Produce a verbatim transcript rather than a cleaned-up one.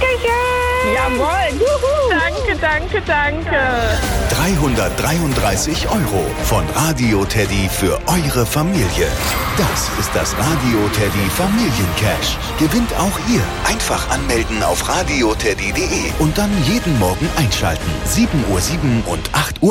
schön. Jawohl. Juhu. Danke, danke, danke. dreihundertdreiunddreißig Euro von Radio Teddy für eure Familie. Das ist das Radio Teddy Familiencash. Gewinnt auch ihr. Einfach anmelden auf radioteddy punkt de und dann jeden Morgen einschalten. sieben Uhr sieben und acht Uhr